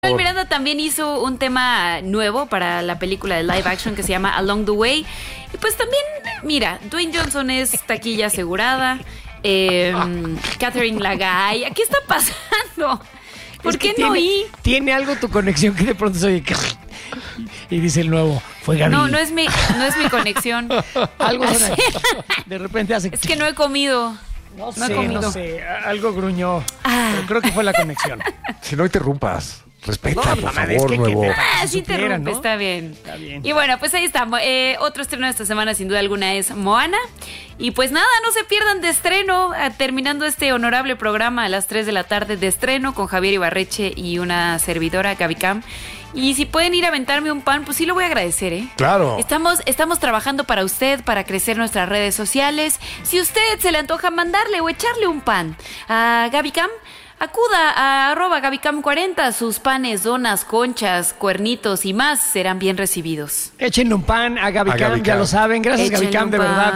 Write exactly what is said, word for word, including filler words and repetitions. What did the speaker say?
Manuel Miranda también hizo un tema nuevo para la película de live action que se llama Along the Way. Y pues también, mira, Dwayne Johnson es taquilla asegurada. Eh, Catherine Lagay. ¿Qué está pasando? ¿Por Es qué que no tiene, oí? Tiene algo tu conexión que de pronto se oye. Y dice el nuevo, fue Gaby. No, no es mi, no es mi conexión. Algo suena. De repente hace. Es que no he comido. No, no sé, he comido. no sé. Algo gruñó. Ah. Pero creo que fue la conexión. Si no interrumpas. Respeta, No, por mamá, es favor, que- que nuevo. te- Ah, Si sí supiera, interrumpe, ¿no? está bien. Está bien. Y bueno, pues ahí estamos. Eh, otro estreno de esta semana, sin duda alguna, es Moana. Y pues nada, no se pierdan de estreno, eh, terminando este honorable programa a las tres de la tarde de estreno con Javier Ibarreche y una servidora, Gaby Cam. Y si pueden ir a aventarme un pan, pues sí lo voy a agradecer, ¿eh? Claro. Estamos, estamos trabajando para usted, para crecer nuestras redes sociales. Si usted se le antoja mandarle o echarle un pan a Gaby Cam, acuda a arroba Gabicam cuarenta. Sus panes, donas, conchas, cuernitos y más serán bien recibidos. Échenle un pan a Gaby A Cam, Gaby ya Cam. lo saben. Gracias, Gaby Échenle Cam, un de pan. verdad.